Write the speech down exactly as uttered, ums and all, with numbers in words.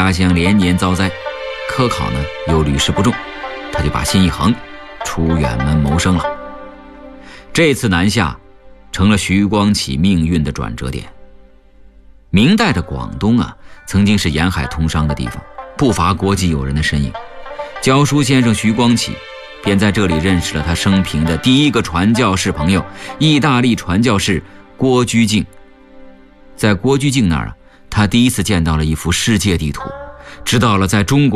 家乡连年遭灾，科考呢又屡试不中，他就把心一横，出远门谋生了。这次南下成了徐光启命运的转折点。明代的广东啊，曾经是沿海通商的地方，不乏国际友人的身影。教书先生徐光启便在这里认识了他生平的第一个传教士朋友，意大利传教士郭居敬。在郭居敬那儿啊，他第一次见到了一幅世界地图，知道了在中国